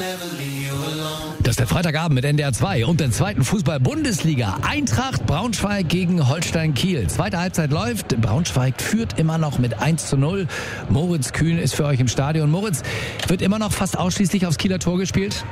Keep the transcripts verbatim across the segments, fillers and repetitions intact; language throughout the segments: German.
Das ist der Freitagabend mit N D R zwei und der zweiten Fußball-Bundesliga. Eintracht Braunschweig gegen Holstein Kiel. Zweite Halbzeit läuft. Braunschweig führt immer noch mit eins zu null. Moritz Kühn ist für euch im Stadion. Moritz, wird immer noch fast ausschließlich aufs Kieler Tor gespielt?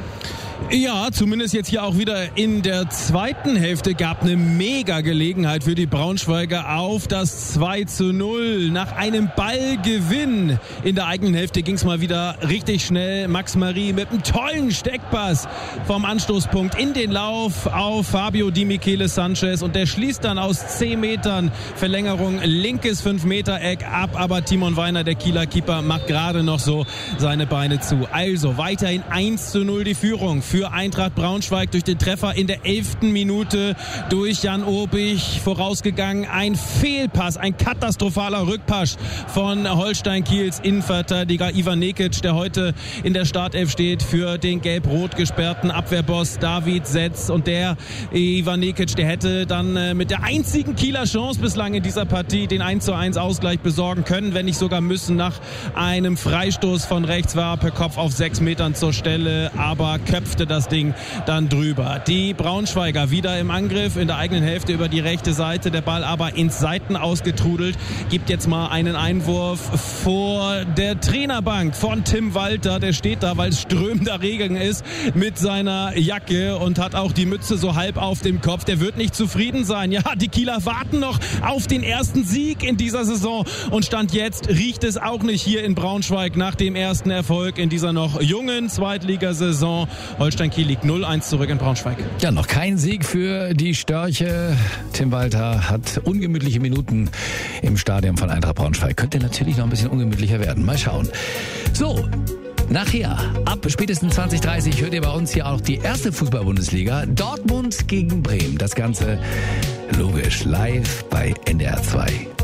Ja, zumindest jetzt hier auch wieder in der zweiten Hälfte gab eine mega Gelegenheit für die Braunschweiger auf das zwei zu null. Nach einem Ballgewinn in der eigenen Hälfte ging es mal wieder richtig schnell. Max Marie mit einem tollen Steckpass vom Anstoßpunkt in den Lauf auf Fabio Di Michele Sanchez und der schließt dann aus zehn Metern Verlängerung linkes fünf Meter Eck ab, aber Timon Weiner, der Kieler Keeper, macht gerade noch so seine Beine zu. Also weiterhin eins zu null die Führung für Eintracht Braunschweig durch den Treffer in der elften Minute durch Jan Obich. Vorausgegangen ein Fehlpass, ein katastrophaler Rückpass von Holstein Kiels Innenverteidiger Ivan Nekic, der heute in der Startelf steht für den gelb-rot gesperrten Abwehrboss David Setz. Und der Ivan Nekic, der hätte dann mit der einzigen Kieler Chance bislang in dieser Partie den eins zu eins Ausgleich besorgen können, wenn nicht sogar müssen. Nach einem Freistoß von rechts war per Kopf auf sechs Metern zur Stelle, aber köpfte das Ding dann drüber. Die Braunschweiger wieder im Angriff in der eigenen Hälfte über die rechte Seite, der Ball aber ins Seiten ausgetrudelt. Gibt jetzt mal einen Einwurf vor der Trainerbank von Tim Walter, der steht da, weil es strömender Regen ist, mit seiner Jacke und hat auch die Mütze so halb auf dem Kopf. Der wird nicht zufrieden sein. Ja, die Kieler warten noch auf den ersten Sieg in dieser Saison und Stand jetzt riecht es auch nicht hier in Braunschweig nach dem ersten Erfolg in dieser noch jungen Zweitligasaison. Holstein Kiel liegt null eins zurück in Braunschweig. Ja, noch kein Sieg für die Störche. Tim Walter hat ungemütliche Minuten im Stadion von Eintracht Braunschweig. Könnte natürlich noch ein bisschen ungemütlicher werden. Mal schauen. So, nachher, ab spätestens zwanzig dreißig hört ihr bei uns hier auch die erste Fußball-Bundesliga. Dortmund gegen Bremen. Das Ganze logisch live bei N D R zwei.